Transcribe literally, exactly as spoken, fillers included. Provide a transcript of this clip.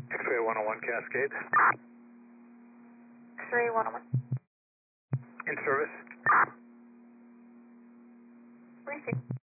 X-ray one oh one Cascade. X-ray one oh one. In service. Briefing.